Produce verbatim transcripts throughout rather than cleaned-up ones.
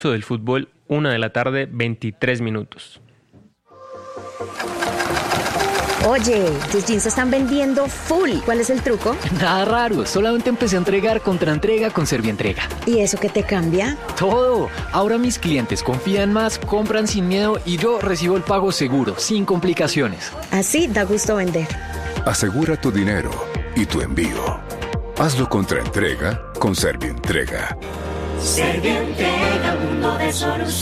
Del fútbol, una de la tarde, veintitrés minutos. Oye, tus jeans se están vendiendo full. ¿Cuál es el truco? Nada raro, solamente empecé a entregar contra entrega con Servientrega. ¿Y eso qué te cambia? Todo. Ahora mis clientes confían más, compran sin miedo y yo recibo el pago seguro, sin complicaciones. Así da gusto vender. Asegura tu dinero y tu envío. Hazlo contra entrega con Servientrega. Servientrega, mundo de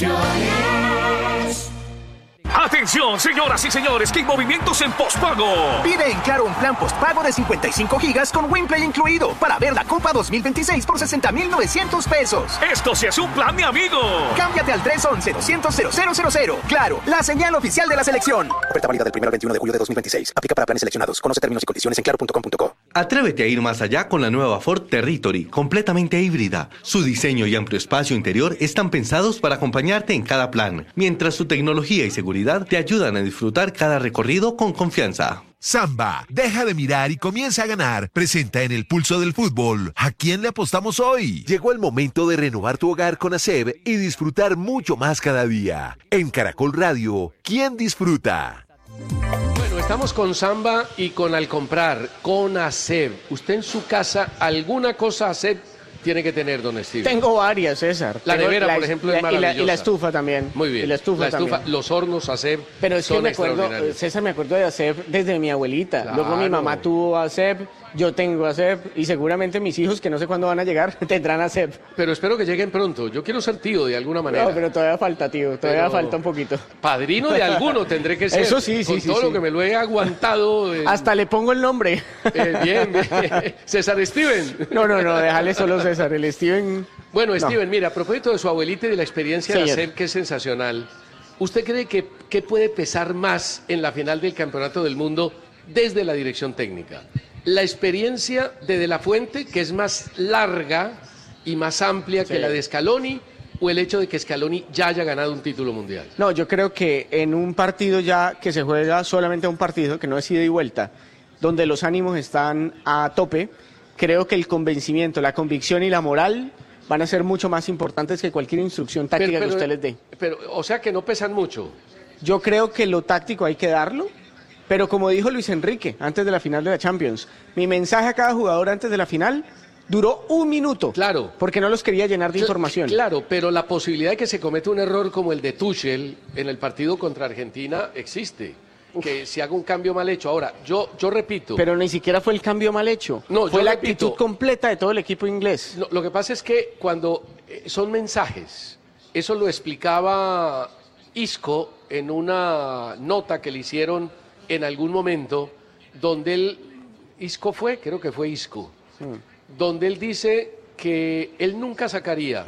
soluciones. ¡Atención, señoras y señores! ¡Que hay movimientos en postpago! Pide en Claro un plan postpago de cincuenta y cinco gigas con WinPlay incluido para ver la Copa dos mil veintiséis por sesenta mil novecientos pesos. ¡Esto sí es un plan, mi amigo! Cámbiate al tres once, doscientos, cero cero cero cero. Claro, la señal oficial de la selección. Oferta válida del primero al veintiuno de julio de dos mil veintiséis. Aplica para planes seleccionados. Conoce términos y condiciones en claro punto com punto co. Atrévete a ir más allá con la nueva Ford Territory, completamente híbrida. Su diseño y amplio espacio interior están pensados para acompañarte en cada plan, mientras su tecnología y seguridad te ayudan a disfrutar cada recorrido con confianza. Samba, deja de mirar y comienza a ganar. Presenta en el Pulso del Fútbol. ¿A quién le apostamos hoy? Llegó el momento de renovar tu hogar con ASEB y disfrutar mucho más cada día. En Caracol Radio, ¿quién disfruta? Bueno, estamos con Samba y con Al Comprar, con ASEB. ¿Usted en su casa alguna cosa ASEB tiene que tener, don Steven? Tengo varias, César. La Tengo nevera, la, por ejemplo, la, es maravillosa. Y la, y la estufa también. Muy bien. Y la estufa, la estufa también. Los hornos ASEB. Pero es que son me acuerdo, César, me acuerdo de ASEB desde mi abuelita. Claro. Luego mi mamá tuvo ASEB, yo tengo ASEB y seguramente mis hijos, que no sé cuándo van a llegar, tendrán ASEB. Pero espero que lleguen pronto. Yo quiero ser tío de alguna manera. No, pero todavía falta, tío. Todavía Pero falta un poquito. Padrino de alguno tendré que ser. Eso sí, sí, con sí. todo sí. lo que me lo he aguantado. En... Hasta le pongo el nombre. Eh, bien, bien. César Steven. No, no, no, déjale solo César. El Steven... Bueno, no. Steven, mira, a propósito de su abuelita y de la experiencia Señor. de ASEB, que es sensacional, ¿usted cree que, que puede pesar más en la final del Campeonato del Mundo desde la dirección técnica? ¿La experiencia de De La Fuente, que es más larga y más amplia Sí. que la de Scaloni, o el hecho de que Scaloni ya haya ganado un título mundial? No, yo creo que en un partido ya que se juega solamente un partido, que no es ida y vuelta, donde los ánimos están a tope, creo que el convencimiento, la convicción y la moral van a ser mucho más importantes que cualquier instrucción táctica Pero- pero- que usted les dé. Pero, o sea que no pesan mucho. Yo creo que lo táctico hay que darlo, pero como dijo Luis Enrique antes de la final de la Champions, mi mensaje a cada jugador antes de la final duró un minuto. Claro. Porque no los quería llenar de Cl- información. Claro, pero la posibilidad de que se cometa un error como el de Tuchel en el partido contra Argentina existe. Que se haga un cambio mal hecho. Ahora, yo, yo repito. Pero ni siquiera fue el cambio mal hecho. No, fue yo la repito. actitud completa de todo el equipo inglés. No, lo que pasa es que cuando eh, son mensajes, eso lo explicaba Isco en una nota que le hicieron en algún momento, donde él, Isco fue, creo que fue Isco, donde él dice que él nunca sacaría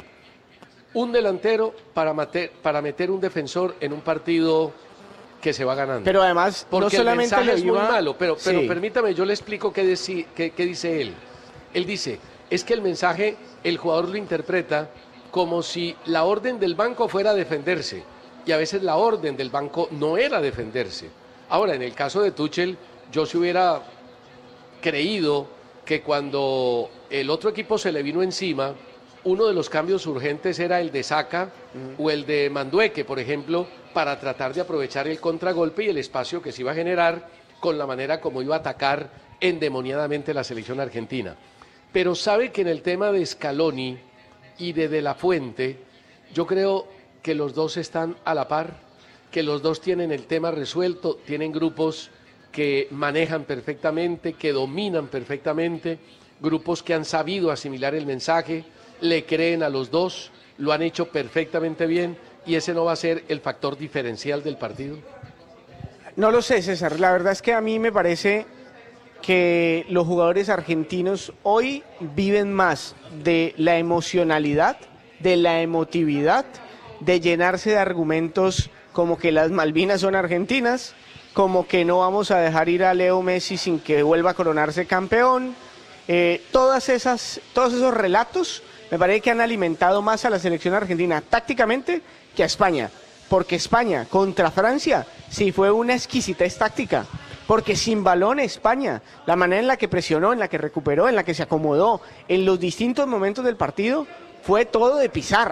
un delantero para, mate- para meter un defensor en un partido que se va ganando. Pero además, Porque no solamente el mensaje le es muy iba- malo, pero, pero Sí. permítame, yo le explico qué, deci- qué- qué dice él. Él dice, es que el mensaje, el jugador lo interpreta como si la orden del banco fuera defenderse, y a veces la orden del banco no era defenderse. Ahora, en el caso de Tuchel, yo se hubiera creído que cuando el otro equipo se le vino encima, uno de los cambios urgentes era el de Saka o el de Mandueque, por ejemplo, para tratar de aprovechar el contragolpe y el espacio que se iba a generar con la manera como iba a atacar endemoniadamente la selección argentina. Pero sabe que en el tema de Scaloni y de De La Fuente, yo creo que los dos están a la par, que los dos tienen el tema resuelto, tienen grupos que manejan perfectamente, que dominan perfectamente, grupos que han sabido asimilar el mensaje, le creen a los dos, lo han hecho perfectamente bien, y ese no va a ser el factor diferencial del partido. No lo sé, César. La verdad es que a mí me parece que los jugadores argentinos hoy viven más de la emocionalidad, de la emotividad, de llenarse de argumentos como que las Malvinas son argentinas, como que no vamos a dejar ir a Leo Messi sin que vuelva a coronarse campeón. Eh, todas esas, todos esos relatos me parece que han alimentado más a la selección argentina tácticamente que a España, porque España contra Francia sí fue una exquisitez táctica, porque sin balón España, la manera en la que presionó, en la que recuperó, en la que se acomodó en los distintos momentos del partido, fue todo de pizarra.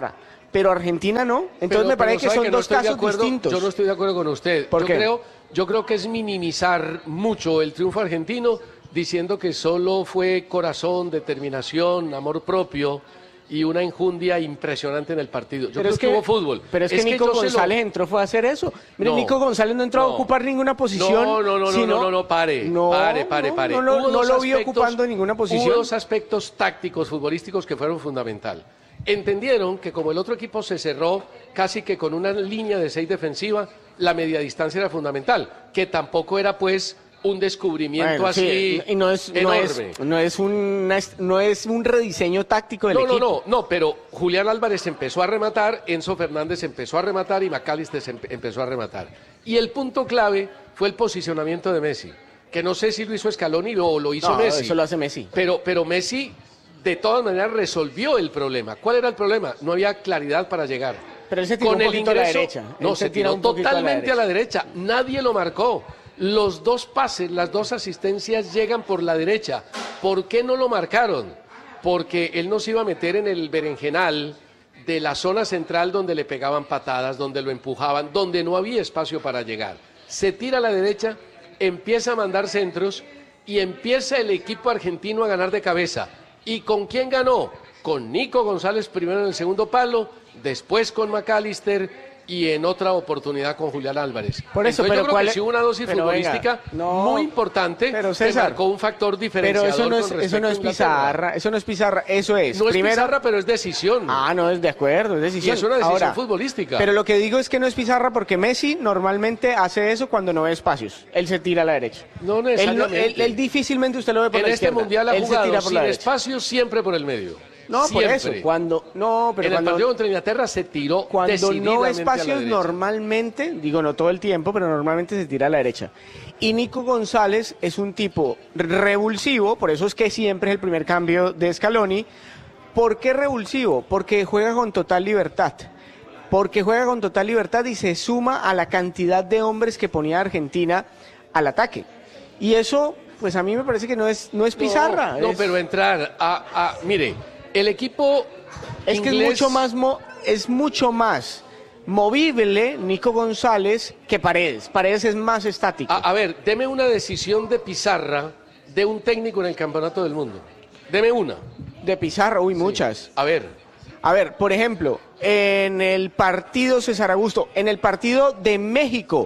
pero Argentina no. Entonces Pero- me parece pero que sabe son que no dos estoy de casos acuerdo, distintos. Yo no estoy de acuerdo con usted. ¿Por yo qué? creo, yo creo que es minimizar mucho el triunfo argentino diciendo que solo fue corazón, determinación, amor propio y una enjundia impresionante en el partido. Yo Pero creo es que, que hubo fútbol. Pero es, que Nico yo se lo- González entró fue a hacer eso. Mire, No, Nico González no entró a no. ocupar ninguna posición. No, no, no, no, sino- no, no, no, pare, No, pare, pare, no, pare. No, lo- Hubo no dos lo vi aspectos- ocupando ninguna posición. Hubo dos aspectos tácticos futbolísticos que fueron fundamental. Entendieron que como el otro equipo se cerró casi que con una línea de seis defensiva, la media distancia era fundamental, que tampoco era pues un descubrimiento Bueno, así sí, y no es, no enorme. es, no es, una est- no es un rediseño táctico del No, no, equipo. no, no, pero Julián Álvarez empezó a rematar, Enzo Fernández empezó a rematar y McAllister se empe- empezó a rematar. Y el punto clave fue el posicionamiento de Messi, que no sé si lo hizo Scaloni o lo hizo No, Messi. eso lo hace Messi. Pero, pero Messi de todas maneras resolvió el problema. ¿Cuál era el problema? No había claridad para llegar. Pero él se tiró un poquito a la derecha. No, Él se se tira tiró un poquito a la totalmente a la derecha. Nadie lo marcó. Los dos pases, las dos asistencias llegan por la derecha. ¿Por qué no lo marcaron? Porque él no se iba a meter en el berenjenal de la zona central donde le pegaban patadas, donde lo empujaban, donde no había espacio para llegar. Se tira a la derecha, empieza a mandar centros y empieza el equipo argentino a ganar de cabeza. ¿Y con quién ganó? Con Nico González primero en el segundo palo, después con McAllister y en otra oportunidad con Julián Álvarez. Por eso, Entonces, pero yo creo ¿cuál que es? sí hubo una dosis Pero venga, futbolística no, muy importante pero que César, marcó un factor Pero diferenciador eso no es, con eso respecto no a es Inglaterra. pizarra, eso no es pizarra, eso es. No es primero, pizarra, pero es decisión. Ah, no, es de acuerdo, es decisión. Y es una decisión Ahora, futbolística. Pero lo que digo es que no es pizarra porque Messi normalmente hace eso cuando no ve espacios. Él se tira a la derecha. No Él, no- necesariamente. él- él difícilmente usted lo ve por en la este izquierda. mundial ha Él se jugado tira por sin la derecha. espacio siempre por el medio. No, por Siempre. eso. Cuando no, pero en el cuando, partido contra Inglaterra se tiró cuando no decididamente a la espacios derecha. normalmente, digo no todo el tiempo, pero normalmente se tira a la derecha. Y Nico González es un tipo revulsivo, por eso es que siempre es el primer cambio de Scaloni. ¿Por qué revulsivo? Porque juega con total libertad. Porque juega con total libertad y se suma a la cantidad de hombres que ponía Argentina al ataque. Y eso, pues a mí me parece que no es, no es pizarra. No, no, es- pero entrar a, a- mire, el equipo Es que es inglés- mucho más mo- es mucho más movible Nico González que Paredes. Paredes es más estático. A, a ver, deme una decisión de pizarra de un técnico en el campeonato del mundo. Deme una. De pizarra, uy, muchas. A ver. A ver, por ejemplo, en el partido César Augusto, en el partido de México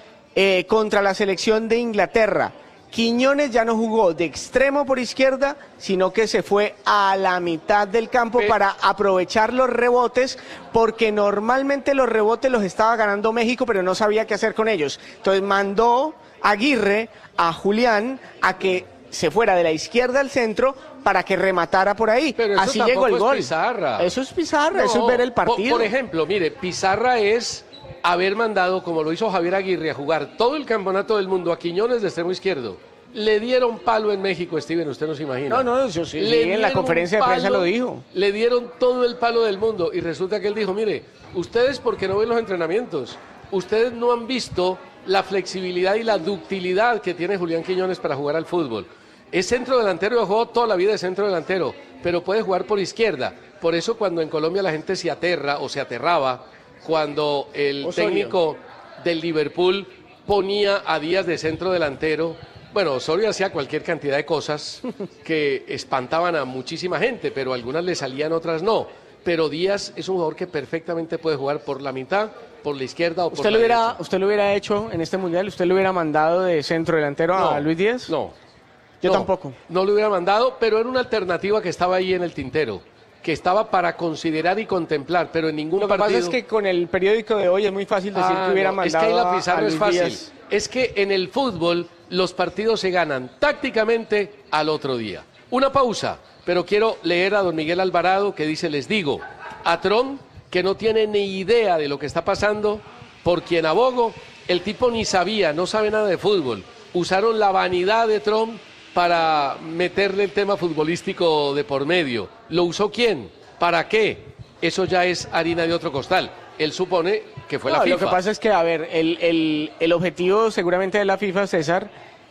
eh, contra la selección de Inglaterra, Quiñones ya no jugó de extremo por izquierda, sino que se fue a la mitad del campo para aprovechar los rebotes, porque normalmente los rebotes los estaba ganando México, pero no sabía qué hacer con ellos. Entonces mandó a Aguirre, a Julián, a que se fuera de la izquierda al centro para que rematara por ahí. Pero eso Así llegó el tampoco gol. es pizarra. Eso es pizarra, eso No, es ver el por- partido. Por, ejemplo, mire, pizarra es haber mandado, como lo hizo Javier Aguirre, a jugar todo el campeonato del mundo a Quiñones de extremo izquierdo. Le dieron palo en México, Steven, usted no se imagina. No, no, yo sí, Le sí, en la dieron conferencia de prensa palo, lo dijo. Le dieron todo el palo del mundo y resulta que él dijo, mire, ustedes porque no ven los entrenamientos, ustedes no han visto la flexibilidad y la ductilidad que tiene Julián Quiñones para jugar al fútbol. Es centro delantero, jugó toda la vida de centro delantero, pero puede jugar por izquierda. Por eso cuando en Colombia la gente se aterra o se aterraba, cuando el Osorio. técnico del Liverpool ponía a Díaz de centro delantero, bueno, Osorio hacía cualquier cantidad de cosas que espantaban a muchísima gente, pero algunas le salían, otras no. Pero Díaz es un jugador que perfectamente puede jugar por la mitad, por la izquierda o por ¿Usted la lo, hubiera, derecha. ¿Usted lo hubiera hecho en este mundial? ¿Usted lo hubiera mandado de centro delantero a No, Luis Díaz? No. Yo No, tampoco. No lo hubiera mandado, pero era una alternativa que estaba ahí en el tintero, que estaba para considerar y contemplar, pero en ningún Lo que partido. pasa es que con el periódico de hoy es muy fácil decir Ah, que hubiera no, mandado es que ahí la a- pizarra a es Luis fácil. Díaz. Es que en el fútbol los partidos se ganan tácticamente al otro día. Una pausa, pero quiero leer a don Miguel Alvarado que dice, les digo, a Trump, que no tiene ni idea de lo que está pasando, por quien abogo, el tipo ni sabía, no sabe nada de fútbol. Usaron la vanidad de Trump para meterle el tema futbolístico de por medio. ¿Lo usó quién? ¿Para qué? Eso ya es harina de otro costal. Él supone que fue No, la FIFA. Lo que pasa es que, a ver, el, el, el objetivo seguramente de la FIFA, César,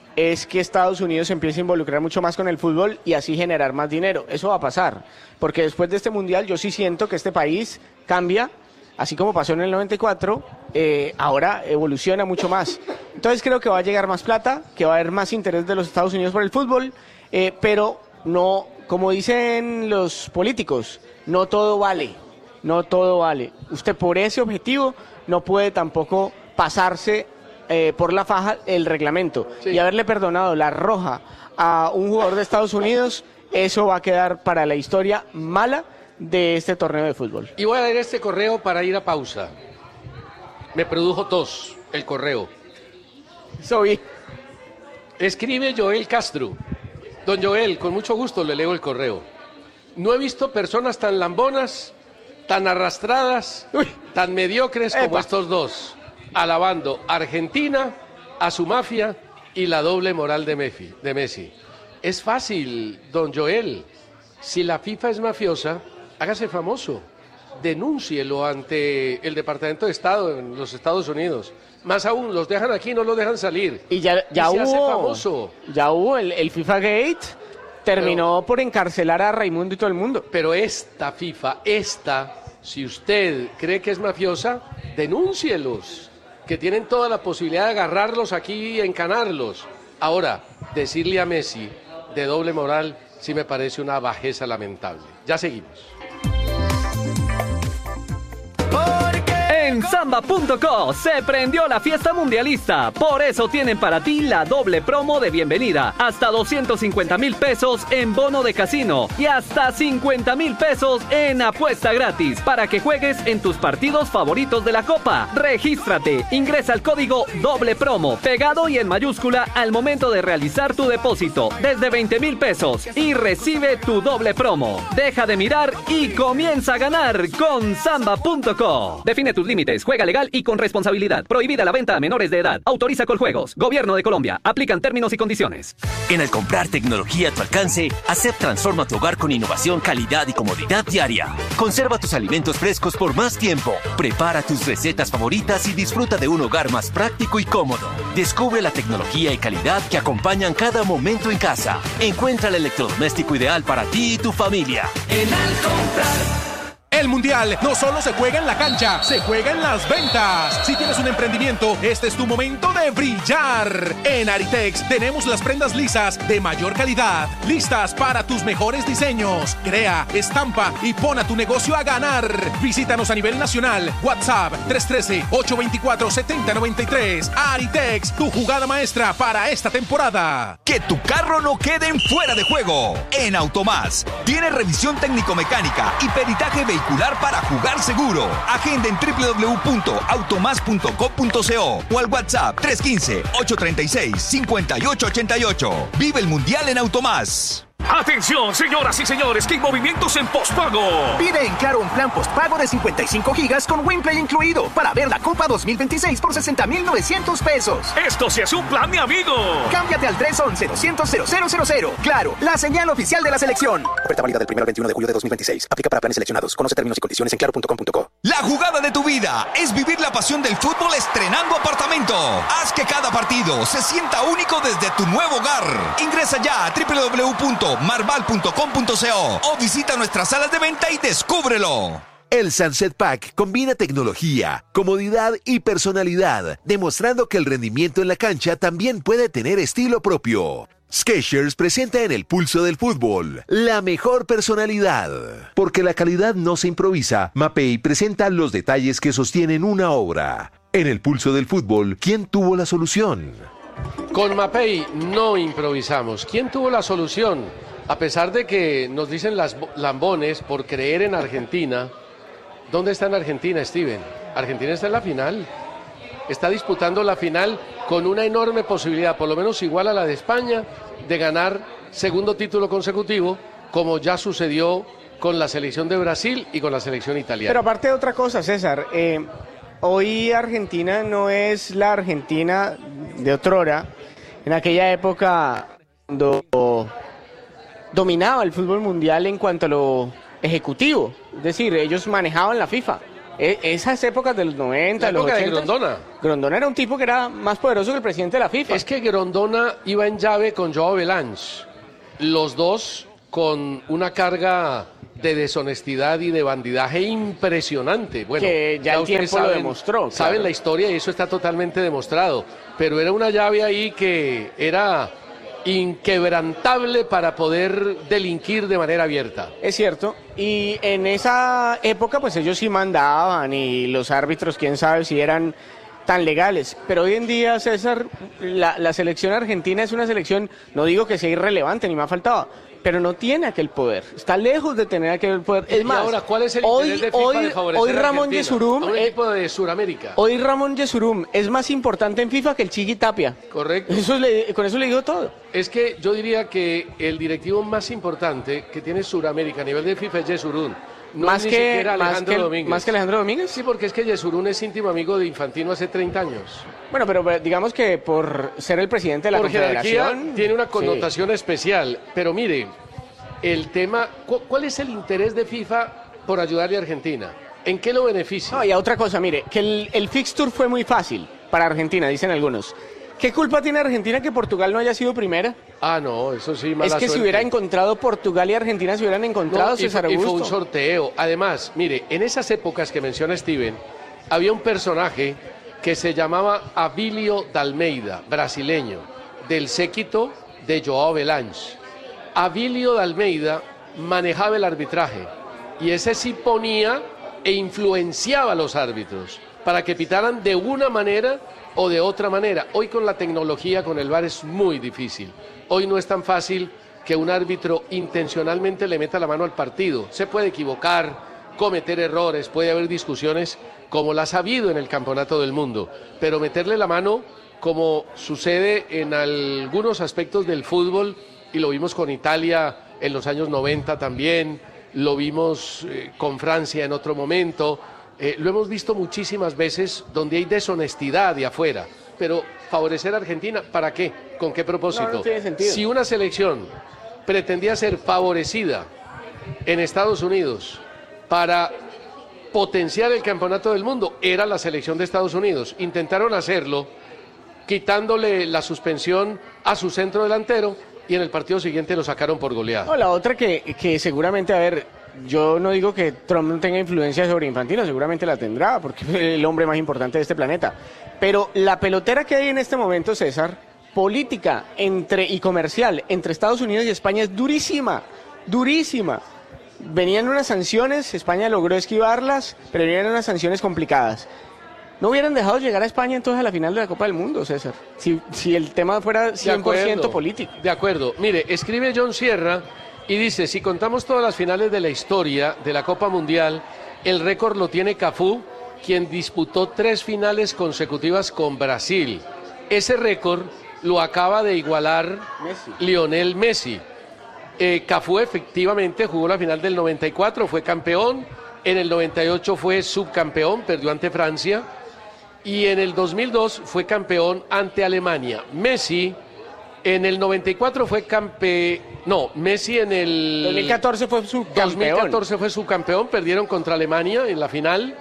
es que Estados Unidos se empiece a involucrar mucho más con el fútbol y así generar más dinero. Eso va a pasar, porque después de este mundial yo sí siento que este país cambia, así como pasó en el noventa y cuatro, eh, ahora evoluciona mucho más. Entonces creo que va a llegar más plata, que va a haber más interés de los Estados Unidos por el fútbol, eh, pero no, como dicen los políticos, no todo vale, no todo vale. Usted por ese objetivo no puede tampoco pasarse eh, por la faja el reglamento. Sí. Y haberle perdonado la roja a un jugador de Estados Unidos, eso va a quedar para la historia mala de este torneo de fútbol. Y voy a leer este correo para ir a pausa. Me produjo tos el correo. Soy. Escribe Joel Castro. Don Joel, con mucho gusto le leo el correo. No he visto personas tan lambonas, tan arrastradas, Uy. tan mediocres Epa. como estos dos, alabando a Argentina, a su mafia y la doble moral de Messi. de Messi. Es fácil, don Joel. Si la FIFA es mafiosa, hágase famoso. Denúncielo ante el Departamento de Estado en los Estados Unidos. Más aún, los dejan aquí, no los dejan salir. Y ya, ya y se hubo, hace famoso. Ya hubo el, el FIFA Gate, terminó pero, por encarcelar a Raimundo y todo el mundo. Pero esta FIFA, esta, si usted cree que es mafiosa, denúncielos, que tienen toda la posibilidad de agarrarlos aquí y encanarlos. Ahora, decirle a Messi de doble moral sí me parece una bajeza lamentable. Ya seguimos. En Samba punto co se prendió la fiesta mundialista. Por eso tienen para ti la doble promo de bienvenida. Hasta doscientos cincuenta mil pesos en bono de casino y hasta cincuenta mil pesos en apuesta gratis para que juegues en tus partidos favoritos de la Copa. Regístrate, ingresa el código doble promo pegado y en mayúscula al momento de realizar tu depósito desde veinte mil pesos y recibe tu doble promo. Deja de mirar y comienza a ganar con Samba punto co. Define tus límites. Juega legal y con responsabilidad. Prohibida la venta a menores de edad. Autoriza Coljuegos. Gobierno de Colombia. Aplican términos y condiciones. En el comprar tecnología a tu alcance, Acep transforma tu hogar con innovación, calidad y comodidad diaria. Conserva tus alimentos frescos por más tiempo. Prepara tus recetas favoritas y disfruta de un hogar más práctico y cómodo. Descubre la tecnología y calidad que acompañan cada momento en casa. Encuentra el electrodoméstico ideal para ti y tu familia. En Al Comprar. El Mundial no solo se juega en la cancha, se juega en las ventas. Si tienes un emprendimiento, este es tu momento de brillar. En Aritex tenemos las prendas lisas de mayor calidad, listas para tus mejores diseños. Crea, estampa y pon a tu negocio a ganar. Visítanos a nivel nacional. WhatsApp tres uno tres, ocho dos cuatro, siete cero nueve tres. Aritex, tu jugada maestra para esta temporada. Que tu carro no quede en fuera de juego. En Automás tiene revisión técnico-mecánica y peritaje vehicular para jugar seguro. Agenda en doble u doble u doble u punto automas punto com punto co o al WhatsApp tres uno cinco, ocho tres seis, cinco ocho ocho ocho. Vive el Mundial en Automás. Atención, señoras y señores, que hay movimientos en pospago. Pide en Claro un plan pospago de cincuenta y cinco gigas con WinPlay incluido para ver la Copa dos mil veintiséis por sesenta mil novecientos pesos. Esto sí es un plan, mi amigo. Cámbiate al tres once, doscientos, cero cero cero cero. Claro, la señal oficial de la selección. Oferta válida del primero al veintiuno de julio de dos mil veintiséis. Aplica para planes seleccionados. Conoce términos y condiciones en claro punto com punto co. La jugada de tu vida es vivir la pasión del fútbol estrenando apartamento. Haz que cada partido se sienta único desde tu nuevo hogar. Ingresa ya a doble u doble u doble u punto marval punto com punto co o visita nuestras salas de venta y descúbrelo. El Sunset Pack combina tecnología, comodidad y personalidad, demostrando que el rendimiento en la cancha también puede tener estilo propio. Skechers presenta en el pulso del fútbol la mejor personalidad. Porque la calidad no se improvisa, Mapei presenta los detalles que sostienen una obra. En el pulso del fútbol, ¿quién tuvo la solución? Con Mapei no improvisamos. ¿Quién tuvo la solución? A pesar de que nos dicen las lambones por creer en Argentina, ¿dónde está en Argentina, Steven? Argentina está en la final. Está disputando la final con una enorme posibilidad, por lo menos igual a la de España, de ganar segundo título consecutivo, como ya sucedió con la selección de Brasil y con la selección italiana. Pero aparte de otra cosa, César, eh, hoy Argentina no es la Argentina de otrora, en aquella época cuando dominaba el fútbol mundial en cuanto a lo ejecutivo, es decir, ellos manejaban la FIFA. E- esas épocas de los noventa, La los época de ochenta. Grondona. Grondona era un tipo que era más poderoso que el presidente de la FIFA. Es que Grondona iba en llave con Joao Belange. Los dos con una carga de deshonestidad y de bandidaje impresionante. Bueno, Que ya el ustedes tiempo lo demostró, Saben claro. la historia y eso está totalmente demostrado. Pero era una llave ahí que era inquebrantable para poder delinquir de manera abierta. Es cierto. Y en esa época, pues ellos sí mandaban y los árbitros, quién sabe si eran tan legales. Pero hoy en día, César, la, la selección argentina es una selección, no digo que sea irrelevante, ni me ha faltado, pero no tiene aquel poder. Está lejos de tener aquel poder. Es Y más, ahora, ¿cuál es el hoy, interés de FIFA hoy, de favorecer hoy a Ramón Argentina? Yesurum, A un eh, equipo de Sudamérica. hoy Ramón Yesurum es más importante en FIFA que el Chiqui Tapia. Correcto. Eso le- con eso le digo todo. Es que yo diría que el directivo más importante que tiene Sudamérica a nivel de FIFA es Yesurún. No Más es ni que- siquiera más Alejandro que el- Domínguez. más que Alejandro Domínguez. Sí, porque es que Yesurún es íntimo amigo de Infantino hace treinta años. Bueno, pero eh, digamos que por ser el presidente de la Por jerarquía Confederación... tiene una sí. connotación especial. Pero mire, el tema, ¿cu- ¿cuál es el interés de FIFA por ayudarle a Argentina? ¿En qué lo beneficia? No, y a otra cosa, mire, que el, el fixture fue muy fácil para Argentina, dicen algunos. ¿Qué culpa tiene Argentina que Portugal no haya sido primera? Ah, no, eso sí, mala Es que si suerte. hubiera encontrado Portugal y Argentina, se hubieran encontrado, No, y, César fue- y fue un Augusto. sorteo. Además, mire, en esas épocas que menciona Steven, había un personaje que se llamaba Abilio Dalmeida, brasileño, del séquito de Joao Belange. Abilio Dalmeida manejaba el arbitraje y ese sí ponía e influenciaba a los árbitros para que pitaran de una manera o de otra manera. Hoy con la tecnología, con el V A R es muy difícil. Hoy no es tan fácil que un árbitro intencionalmente le meta la mano al partido. Se puede equivocar, cometer errores, puede haber discusiones como las ha habido en el Campeonato del Mundo, pero meterle la mano como sucede en algunos aspectos del fútbol, y lo vimos con Italia en los años noventa también, lo vimos eh, con Francia en otro momento, eh, lo hemos visto muchísimas veces donde hay deshonestidad de afuera, pero favorecer a Argentina, ¿para qué? ¿Con qué propósito? No, no tiene sentido. Si una selección pretendía ser favorecida en Estados Unidos para potenciar el campeonato del mundo, era la selección de Estados Unidos. Intentaron hacerlo quitándole la suspensión a su centro delantero y en el partido siguiente lo sacaron por goleada. No, la otra que, que seguramente, a ver, yo no digo que Trump no tenga influencia sobre Infantino, seguramente la tendrá, porque es el hombre más importante de este planeta. Pero la pelotera que hay en este momento, César, política entre y comercial entre Estados Unidos y España es durísima, durísima. Venían unas sanciones, España logró esquivarlas, pero venían unas sanciones complicadas. No hubieran dejado llegar a España entonces a la final de la Copa del Mundo, César, si, si el tema fuera cien por ciento De acuerdo, político. De acuerdo. Mire, escribe John Sierra y dice, si contamos todas las finales de la historia de la Copa Mundial, el récord lo tiene Cafú, quien disputó tres finales consecutivas con Brasil. Ese récord lo acaba de igualar Messi. Lionel Messi. Eh, Cafú efectivamente jugó la final del noventa y cuatro, fue campeón, en el noventa y ocho fue subcampeón, perdió ante Francia, y en el dos mil dos fue campeón ante Alemania. Messi en el noventa y cuatro fue campeón, no, Messi en el dos mil catorce fue subcampeón. dos mil catorce fue subcampeón, perdieron contra Alemania en la final,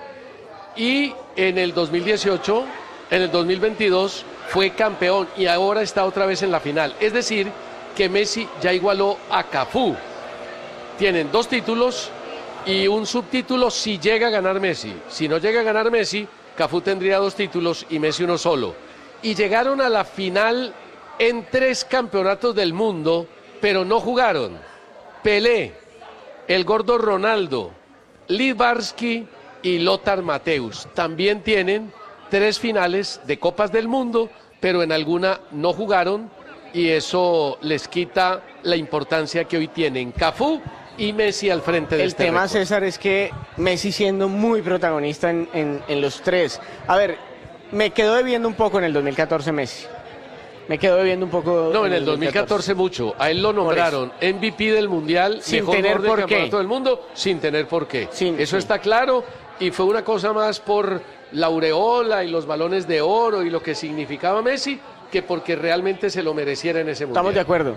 y en el dos mil dieciocho, en el dos mil veintidós fue campeón y ahora está otra vez en la final. Es decir, que Messi ya igualó a Cafú. Tienen dos títulos y un subtítulo si llega a ganar Messi. Si no llega a ganar Messi, Cafú tendría dos títulos y Messi uno solo. Y llegaron a la final en tres campeonatos del mundo, pero no jugaron. Pelé, el gordo Ronaldo, Libarski y Lothar Matthäus también tienen tres finales de Copas del Mundo, pero en alguna no jugaron y eso les quita la importancia que hoy tienen Cafú y Messi al frente de El este tema, récord. César, es que Messi siendo muy protagonista en, en- en los tres. A ver, me quedó debiendo un poco en el dos mil catorce Messi. Me quedó debiendo un poco. No, en el dos mil catorce mucho. A él lo nombraron M V P del Mundial, Sin mejor tener jugador del por qué. campeonato del mundo, sin tener por qué. Sin- Eso sí. está claro y fue una cosa más por la aureola y los balones de oro y lo que significaba Messi que porque realmente se lo mereciera en ese Mundial. Estamos de acuerdo.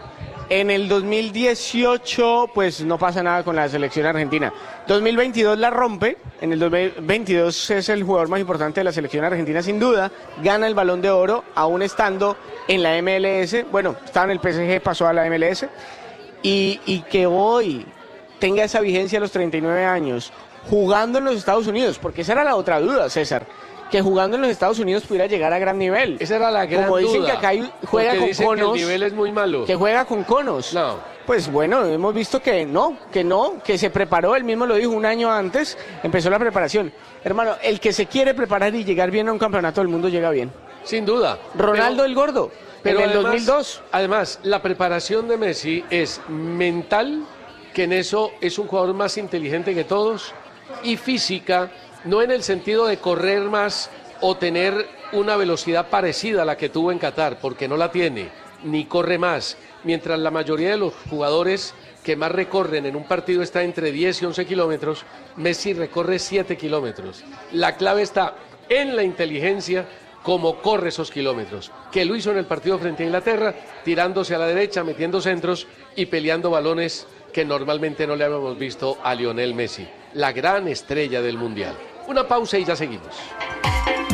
En el dos mil dieciocho, pues no pasa nada con la selección argentina. dos mil veintidós la rompe, en el dos mil veintidós es el jugador más importante de la selección argentina sin duda, gana el Balón de Oro, aún estando en la M L S, bueno, estaba en el P S G, pasó a la M L S, y, y que hoy tenga esa vigencia a los treinta y nueve años, jugando en los Estados Unidos, porque esa era la otra duda, César, que jugando en los Estados Unidos pudiera llegar a gran nivel. Esa era la gran Como dicen duda, que acá hay- juega con dicen conos. que el nivel es muy malo. Que juega con conos. No. Pues bueno, hemos visto que no, que no, que se preparó, él mismo lo dijo un año antes, empezó la preparación. Hermano, el que se quiere preparar y llegar bien a un campeonato del mundo llega bien. Sin duda. Ronaldo Pero- el Gordo, Pero en el además, dos mil dos. Además, la preparación de Messi es mental, que en eso es un jugador más inteligente que todos, y física, no en el sentido de correr más o tener una velocidad parecida a la que tuvo en Qatar, porque no la tiene, ni corre más. Mientras la mayoría de los jugadores que más recorren en un partido está entre diez y once kilómetros, Messi recorre siete kilómetros. La clave está en la inteligencia, como corre esos kilómetros, que lo hizo en el partido frente a Inglaterra, tirándose a la derecha, metiendo centros y peleando balones que normalmente no le habíamos visto a Lionel Messi, la gran estrella del Mundial. Una pausa y ya seguimos.